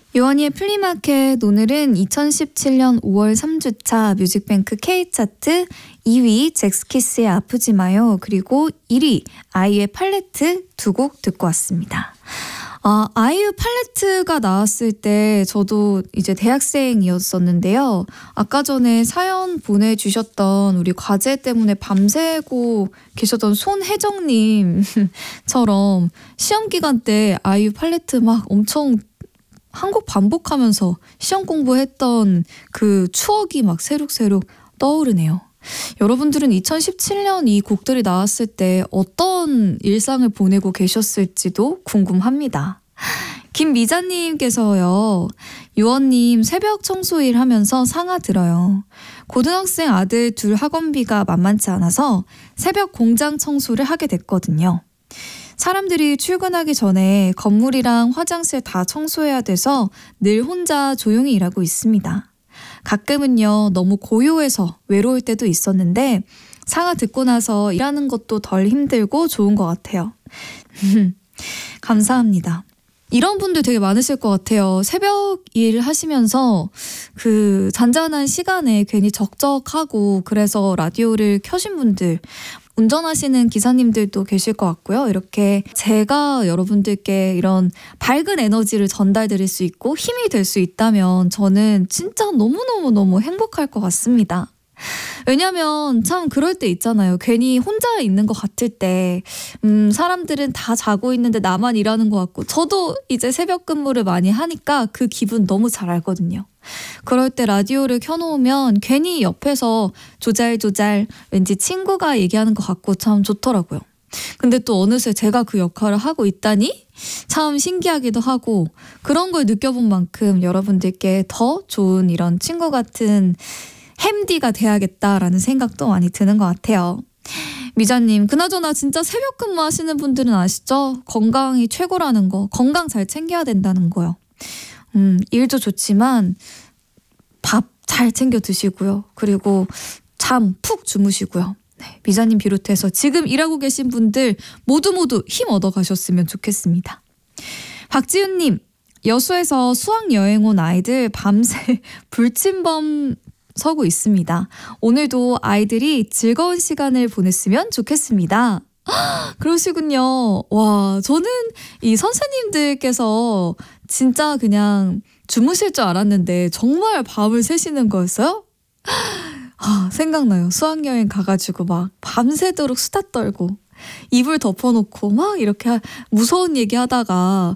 요원이의 플리마켓, 오늘은 2017년 5월 3주차 뮤직뱅크 K차트 2위 잭스키스의 아프지 마요, 그리고 1위 아이유의 팔레트 두 곡 듣고 왔습니다. 아이유 팔레트가 나왔을 때 저도 이제 대학생이었었는데요. 아까 전에 사연 보내주셨던 우리 과제 때문에 밤새고 계셨던 손혜정님처럼 시험 기간 때 아이유 팔레트 막 엄청 한 곡 반복하면서 시험 공부했던 그 추억이 막 새록새록 떠오르네요. 여러분들은 2017년 이 곡들이 나왔을 때 어떤 일상을 보내고 계셨을지도 궁금합니다. 김미자님께서요. 유원님, 새벽 청소일 하면서 상하 들어요. 고등학생 아들 둘 학원비가 만만치 않아서 새벽 공장 청소를 하게 됐거든요. 사람들이 출근하기 전에 건물이랑 화장실 다 청소해야 돼서 늘 혼자 조용히 일하고 있습니다. 가끔은요, 너무 고요해서 외로울 때도 있었는데 상하 듣고 나서 일하는 것도 덜 힘들고 좋은 것 같아요. 감사합니다. 이런 분들 되게 많으실 것 같아요. 새벽 일 하시면서 그 잔잔한 시간에 괜히 적적하고 그래서 라디오를 켜신 분들, 운전하시는 기사님들도 계실 것 같고요. 이렇게 제가 여러분들께 이런 밝은 에너지를 전달드릴 수 있고 힘이 될 수 있다면 저는 진짜 너무너무너무 행복할 것 같습니다. 왜냐면 참 그럴 때 있잖아요. 괜히 혼자 있는 것 같을 때 사람들은 다 자고 있는데 나만 일하는 것 같고, 저도 이제 새벽 근무를 많이 하니까 그 기분 너무 잘 알거든요. 그럴 때 라디오를 켜놓으면 괜히 옆에서 조잘조잘 왠지 친구가 얘기하는 것 같고 참 좋더라고요. 근데 또 어느새 제가 그 역할을 하고 있다니 참 신기하기도 하고, 그런 걸 느껴본 만큼 여러분들께 더 좋은 이런 친구 같은 햄디가 돼야겠다라는 생각도 많이 드는 것 같아요. 미자님, 그나저나 진짜 새벽 근무 하시는 분들은 아시죠? 건강이 최고라는 거, 건강 잘 챙겨야 된다는 거요. 일도 좋지만 밥 잘 챙겨 드시고요. 그리고 잠 푹 주무시고요. 네, 미자님 비롯해서 지금 일하고 계신 분들 모두 힘 얻어 가셨으면 좋겠습니다. 박지윤님, 여수에서 수학여행 온 아이들 밤새 불침범 서고 있습니다. 오늘도 아이들이 즐거운 시간을 보냈으면 좋겠습니다. 그러시군요. 와, 저는 이 선생님들께서 진짜 그냥 주무실 줄 알았는데 정말 밤을 새시는 거였어요? 생각나요. 수학여행 가가지고 막 밤새도록 수다 떨고 이불 덮어놓고 막 이렇게 무서운 얘기 하다가